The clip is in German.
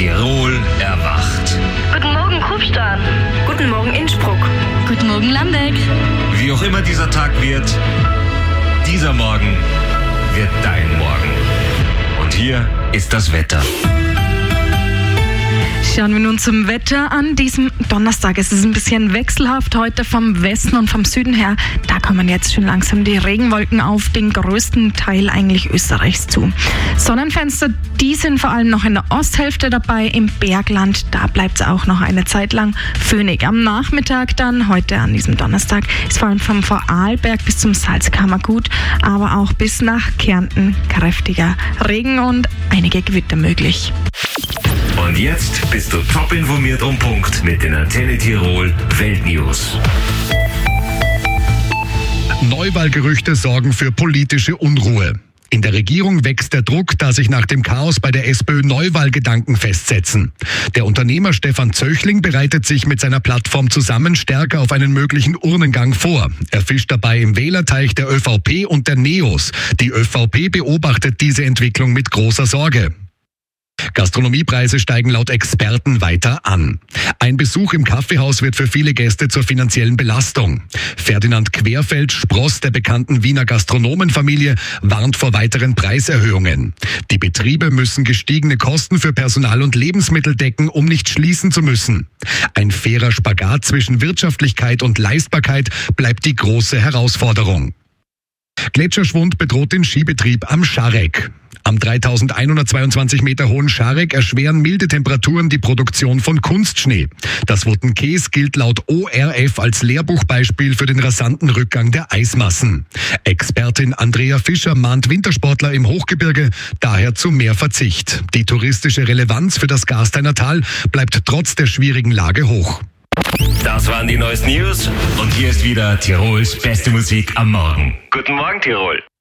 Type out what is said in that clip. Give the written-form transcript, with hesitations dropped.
Tirol erwacht. Guten Morgen, Kufstein. Guten Morgen, Innsbruck. Guten Morgen, Landeck. Wie auch immer dieser Tag wird, dieser Morgen wird dein Morgen. Und hier ist das Wetter. Schauen wir nun zum Wetter an diesem Donnerstag. Es ist ein bisschen wechselhaft heute vom Westen und vom Süden her. Da kommen jetzt schon langsam die Regenwolken auf den größten Teil eigentlich Österreichs zu. Sonnenfenster, die sind vor allem noch in der Osthälfte dabei. Im Bergland, da bleibt es auch noch eine Zeit lang föhnig. Am Nachmittag dann, heute an diesem Donnerstag, ist vor allem vom Vorarlberg bis zum Salzkammergut, aber auch bis nach Kärnten kräftiger Regen und einige Gewitter möglich. Und jetzt bist du top informiert um Punkt mit den Antenne Tirol Weltnews. Neuwahlgerüchte sorgen für politische Unruhe. In der Regierung wächst der Druck, da sich nach dem Chaos bei der SPÖ Neuwahlgedanken festsetzen. Der Unternehmer Stefan Zöchling bereitet sich mit seiner Plattform zusammen stärker auf einen möglichen Urnengang vor. Er fischt dabei im Wählerteich der ÖVP und der NEOS. Die ÖVP beobachtet diese Entwicklung mit großer Sorge. Gastronomiepreise steigen laut Experten weiter an. Ein Besuch im Kaffeehaus wird für viele Gäste zur finanziellen Belastung. Ferdinand Querfeld, Spross der bekannten Wiener Gastronomenfamilie, warnt vor weiteren Preiserhöhungen. Die Betriebe müssen gestiegene Kosten für Personal und Lebensmittel decken, um nicht schließen zu müssen. Ein fairer Spagat zwischen Wirtschaftlichkeit und Leistbarkeit bleibt die große Herausforderung. Gletscherschwund bedroht den Skibetrieb am Scharek. Am 3122 Meter hohen Scharek erschweren milde Temperaturen die Produktion von Kunstschnee. Das Wuttenkäs gilt laut ORF als Lehrbuchbeispiel für den rasanten Rückgang der Eismassen. Expertin Andrea Fischer mahnt Wintersportler im Hochgebirge daher zu mehr Verzicht. Die touristische Relevanz für das Garsteiner Tal bleibt trotz der schwierigen Lage hoch. Das waren die neuesten News und hier ist wieder Tirols beste Musik am Morgen. Guten Morgen, Tirol.